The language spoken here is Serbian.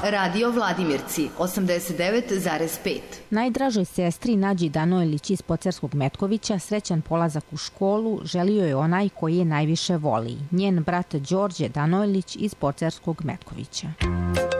Radio Vladimirci 89,5. Najdražoj sestri Nađi Danojlić iz Pocerskog Metkovića srećan polazak u školu želio je onaj koji je najviše voli, njen brat Đorđe Danojlić iz Pocerskog Metkovića.